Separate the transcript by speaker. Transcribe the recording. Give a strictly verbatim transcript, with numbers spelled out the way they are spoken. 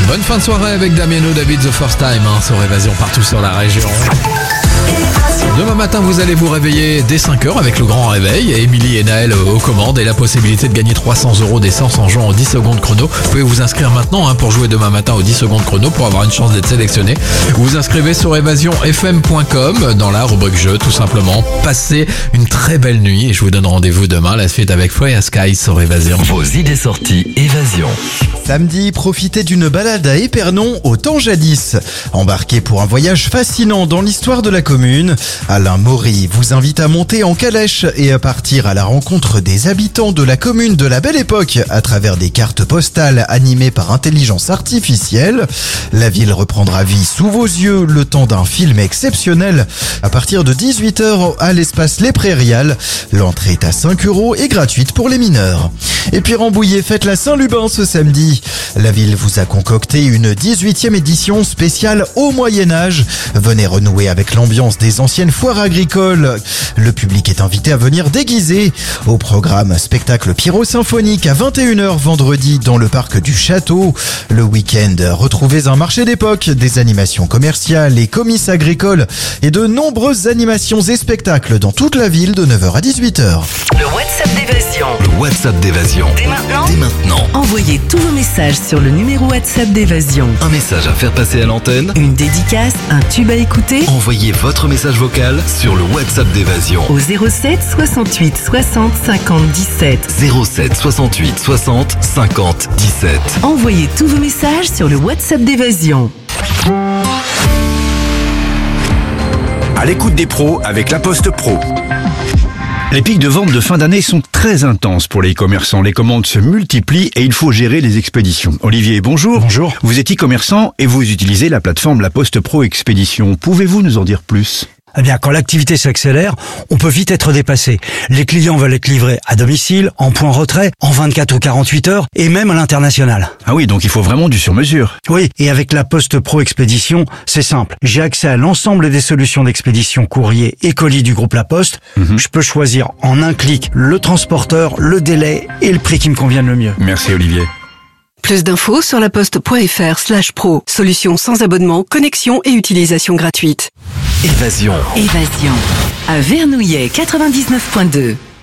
Speaker 1: Bonne fin de soirée avec Damiano David The First Time hein, sur Évasion partout sur la région. Demain matin, vous allez vous réveiller dès cinq heures avec le grand réveil. Émilie et Naël aux commandes et la possibilité de gagner trois cents euros d'essence en jouant en dix secondes chrono. Vous pouvez vous inscrire maintenant hein, pour jouer demain matin aux dix secondes chrono pour avoir une chance d'être sélectionné. Vous vous inscrivez sur évasion f m point com dans la rubrique jeu tout simplement. Passez une très belle nuit et je vous donne rendez-vous demain. La suite avec Freya Sky sur Évasion.
Speaker 2: Vos idées sorties Évasion.
Speaker 3: Samedi, profitez d'une balade à Épernon au temps jadis. Embarquez pour un voyage fascinant dans l'histoire de la commune. Alain Maury vous invite à monter en calèche et à partir à la rencontre des habitants de la commune de la Belle Époque à travers des cartes postales animées par intelligence artificielle. La ville reprendra vie sous vos yeux le temps d'un film exceptionnel à partir de dix-huit heures à l'espace Les Prairiales. L'entrée est à cinq euros et gratuite pour les mineurs. Et puis Rambouillet fête la Saint-Lubin ce samedi. La ville vous a concocté une dix-huitième édition spéciale au Moyen-Âge. Venez renouer avec l'ambiance des anciennes foires agricoles. Le public est invité à venir déguisé. Au programme, spectacle pyro-symphonique à vingt et une heures vendredi dans le parc du Château. Le week-end, retrouvez un marché d'époque, des animations commerciales et comices agricoles et de nombreuses animations et spectacles dans toute la ville de neuf heures à dix-huit heures.
Speaker 4: Le WhatsApp d'Évasion.
Speaker 2: Le WhatsApp d'Évasion.
Speaker 4: Dès maintenant,
Speaker 2: Dès maintenant.
Speaker 4: envoyez tous vos messages sur le numéro WhatsApp d'Évasion.
Speaker 2: Un message à faire passer à l'antenne.
Speaker 4: Une dédicace, un tube à écouter
Speaker 2: Envoyez votre message vocal sur le WhatsApp d'Évasion.
Speaker 4: au zéro sept soixante-huit soixante cinquante dix-sept.
Speaker 2: zéro sept soixante-huit soixante cinquante dix-sept.
Speaker 4: Envoyez tous vos messages sur le WhatsApp d'Évasion.
Speaker 5: À l'écoute des pros avec La Poste Pro. Les pics de vente de fin d'année sont très intenses pour les e-commerçants. Les commandes se multiplient et il faut gérer les expéditions. Olivier, bonjour.
Speaker 6: Bonjour.
Speaker 5: Vous êtes e-commerçant et vous utilisez la plateforme La Poste Pro Expédition. Pouvez-vous nous en dire plus ?
Speaker 6: Eh bien, quand l'activité s'accélère, on peut vite être dépassé. Les clients veulent être livrés à domicile, en point retrait, en vingt-quatre ou quarante-huit heures, et même à l'international.
Speaker 5: Ah oui, donc il faut vraiment du sur-mesure.
Speaker 6: Oui, et avec la Poste Pro Expédition, c'est simple. J'ai accès à l'ensemble des solutions d'expédition courrier et colis du groupe La Poste.
Speaker 5: Mhm.
Speaker 6: Je peux choisir en un clic le transporteur, le délai et le prix qui me convienne le mieux.
Speaker 5: Merci Olivier.
Speaker 7: Plus d'infos sur laposte.fr slash pro. Solution sans abonnement, connexion et utilisation gratuite.
Speaker 2: Évasion.
Speaker 4: Évasion. À Vernouillet quatre-vingt-dix-neuf point deux.